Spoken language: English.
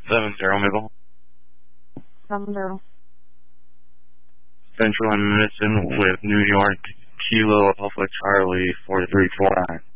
7-0 Maple. 7-0. Central and Medicine with New York, Kilo Alpha Charlie 4349.